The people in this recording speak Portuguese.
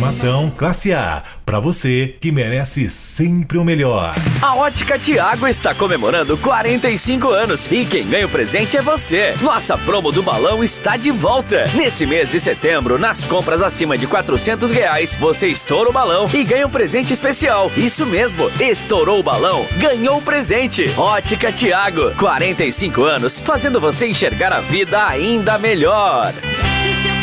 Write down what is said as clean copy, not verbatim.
Programação classe A, para você que merece sempre o melhor. A Ótica Tiago está comemorando 45 anos e quem ganha o presente é você. Nossa promo do balão está de volta. Nesse mês de setembro, nas compras acima de R$ 400, você estoura o balão e ganha um presente especial. Isso mesmo, estourou o balão, ganhou o presente. Ótica Tiago, 45 anos, fazendo você enxergar a vida ainda melhor.